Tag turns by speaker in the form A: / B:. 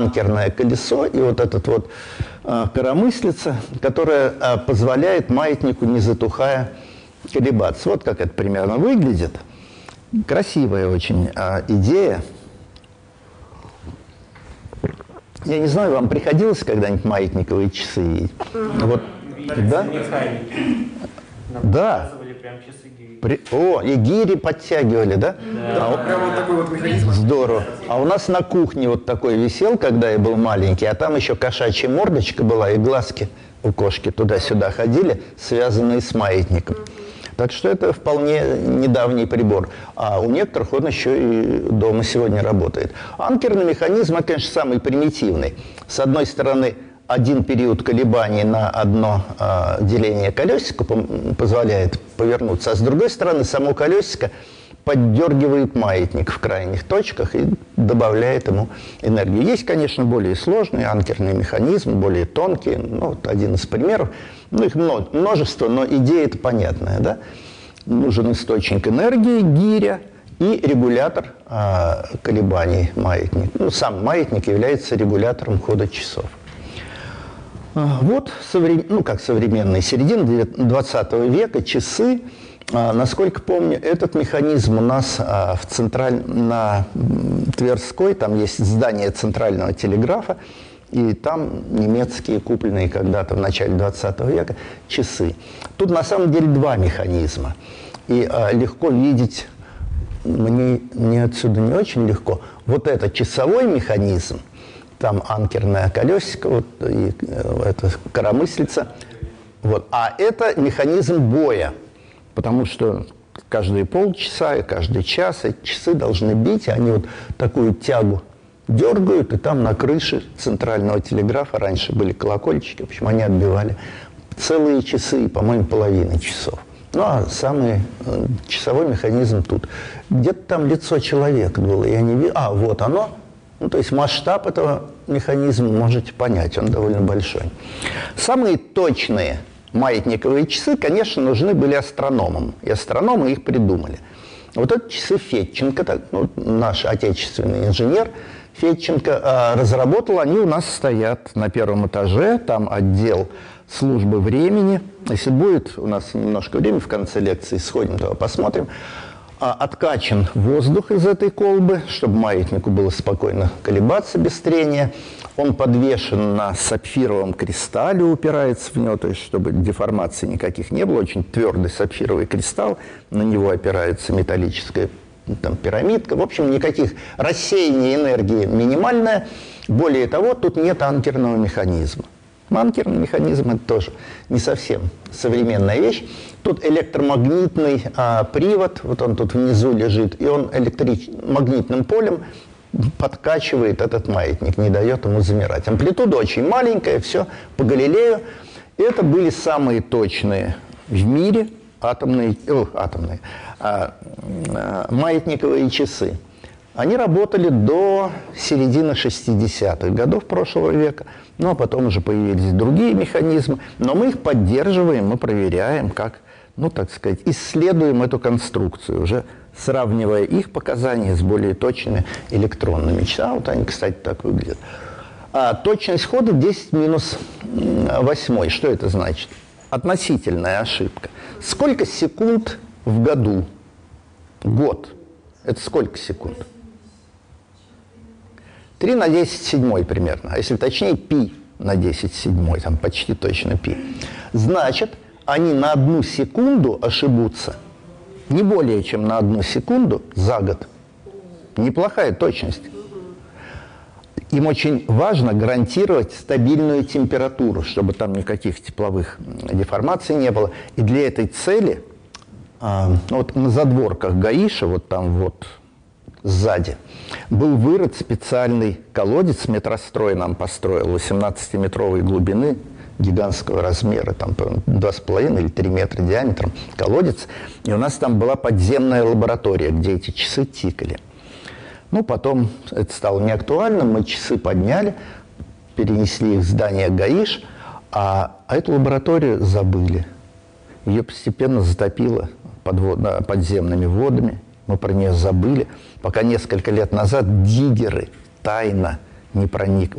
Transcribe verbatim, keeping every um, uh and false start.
A: анкерное колесо и вот этот вот э, коромыслица, которая э, позволяет маятнику, не затухая, колебаться. Вот как это примерно выглядит. Красивая очень э, идея. Я не знаю, вам приходилось когда-нибудь маятниковые часы видеть? Mm-hmm. Вот, да? Да. При... О, и гири подтягивали, да?
B: Да.
A: А,
B: прямо вот такой вот механизм.
A: Здорово. А у нас на кухне вот такой висел, когда я был маленький, а там еще кошачья мордочка была, и глазки у кошки туда-сюда ходили, связанные с маятником. Так что это вполне недавний прибор. А у некоторых он еще и дома сегодня работает. Анкерный механизм, это, конечно, самый примитивный. С одной стороны, один период колебаний на одно э, деление колесика позволяет повернуться, а с другой стороны, само колесико поддергивает маятник в крайних точках и добавляет ему энергию. Есть, конечно, более сложный анкерный механизм, более тонкий, ну, вот один из примеров. Ну, их множество, но идея-то понятная, да? Нужен источник энергии, гиря и регулятор э, колебаний маятника. Ну, сам маятник является регулятором хода часов. Вот, соврем... ну как современные, середина двадцатого века, часы, а, насколько помню, этот механизм у нас а, в централь... на Тверской, там есть здание центрального телеграфа, и там немецкие, купленные когда-то в начале двадцатого века, часы. Тут на самом деле два механизма, и а, легко видеть, мне, мне отсюда не очень легко, вот это часовой механизм, там анкерное колесико, вот, и э, это коромыслица. Вот. А это механизм боя, потому что каждые полчаса и каждый час эти часы должны бить, и они вот такую тягу дергают, и там на крыше центрального телеграфа раньше были колокольчики, в общем, они отбивали целые часы, по-моему, половины часов. Ну, а самый э, часовой механизм тут. Где-то там лицо человека было, я не вижу. А, вот оно. Ну, то есть масштаб этого механизма можете понять, он довольно большой. Самые точные маятниковые часы, конечно, нужны были астрономам, и астрономы их придумали. Вот это часы Федченко, так, ну, наш отечественный инженер Федченко э, разработал, они у нас стоят на первом этаже, там отдел службы времени. Если будет у нас немножко времени, в конце лекции сходим туда, посмотрим. Откачан воздух из этой колбы, чтобы маятнику было спокойно колебаться без трения. Он подвешен на сапфировом кристалле, упирается в него, то есть чтобы деформаций никаких не было. Очень твердый сапфировый кристалл, на него опирается металлическая там, пирамидка. В общем, никаких рассеяний энергии минимальное. Более того, тут нет анкерного механизма. Анкерный механизм – это тоже не совсем современная вещь. Тут электромагнитный а, привод, вот он тут внизу лежит, и он электрич... магнитным полем подкачивает этот маятник, не дает ему замирать. Амплитуда очень маленькая, все по Галилею. Это были самые точные в мире атомные, о, атомные а, а, маятниковые часы. Они работали до середины шестидесятых годов прошлого века, ну а потом уже появились другие механизмы, но мы их поддерживаем, мы проверяем, как, ну так сказать, исследуем эту конструкцию, уже сравнивая их показания с более точными электронными часами. Вот они, кстати, так выглядят. А точность хода десять минус восемь. Что это значит? Относительная ошибка. Сколько секунд в году? Год. Это сколько секунд? три на десять седьмой примерно, а если точнее, пи на десять седьмой, там почти точно пи. Значит, они на одну секунду ошибутся, не более чем на одну секунду за год. Неплохая точность. Им очень важно гарантировать стабильную температуру, чтобы там никаких тепловых деформаций не было. И для этой цели, а, вот на задворках Гаиша, вот там вот сзади, был вырыт специальный колодец, метрострой нам построил, восемнадцатиметровой глубины, гигантского размера, там два с половиной или три метра диаметром колодец. И у нас там была подземная лаборатория, где эти часы тикали. Ну, потом это стало неактуальным, мы часы подняли, перенесли их в здание Гаиш, а, а эту лабораторию забыли. Ее постепенно затопило подвод... подземными водами, мы про нее забыли, пока несколько лет назад диггеры тайно не проник.